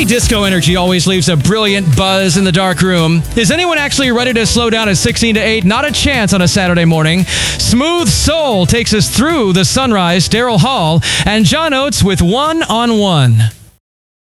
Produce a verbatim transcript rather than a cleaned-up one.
Disco energy always leaves a brilliant buzz in the dark room. Is anyone actually ready to slow down at sixteen to eight? Not a chance on a Saturday morning. Smooth Soul takes us through the sunrise. Daryl Hall and John Oates with One on One.